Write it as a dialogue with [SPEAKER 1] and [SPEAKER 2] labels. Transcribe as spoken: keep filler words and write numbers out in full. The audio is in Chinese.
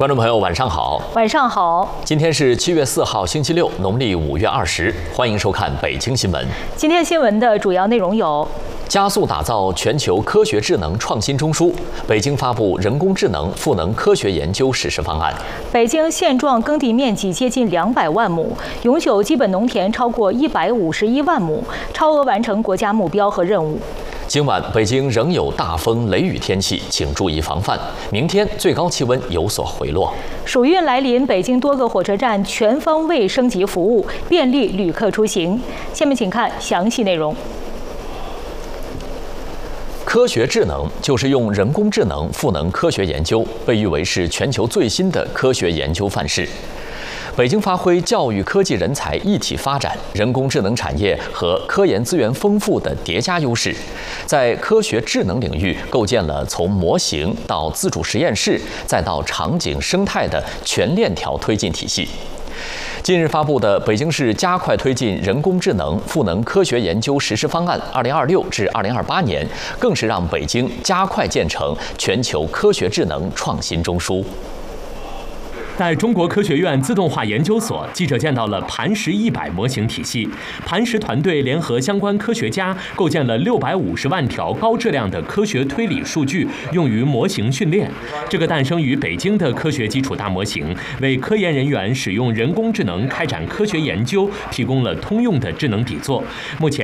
[SPEAKER 1] 观众朋友，晚上好。
[SPEAKER 2] 晚上好。
[SPEAKER 1] 今天是七月四号，星期六，农历五月二十。欢迎收看北京新闻。
[SPEAKER 2] 今天新闻的主要内容有：
[SPEAKER 1] 加速打造全球科学智能创新中枢，北京发布人工智能赋能科学研究实施方案；
[SPEAKER 2] 北京现状耕地面积接近两百万亩，永久基本农田超过一百五十一万亩，超额完成国家目标和任务。
[SPEAKER 1] 今晚北京仍有大风雷雨天气，请注意防范。明天最高气温有所回落。
[SPEAKER 2] 暑运来临，北京多个火车站全方位升级服务，便利旅客出行。下面请看详细内容。
[SPEAKER 1] 科学智能就是用人工智能赋能科学研究，被誉为是全球最新的科学研究范式。北京发挥教育科技人才一体发展、人工智能产业和科研资源丰富的叠加优势，在科学智能领域构建了从模型到自主实验室再到场景生态的全链条推进体系。近日发布的《北京市加快推进人工智能赋能科学研究实施方案（二零二六至二零二八年）》，更是让北京加快建成全球科学智能创新中枢。
[SPEAKER 3] 在中国科学院自动化研究所，记者见到了磐石一百模型体系。磐石团队联合相关科学家，构建了六百五十万条高质量的科学推理数据，用于模型训练。这个诞生于北京的科学基础大模型，为科研人员使用人工智能开展科学研究提供了通用的智能底座。目前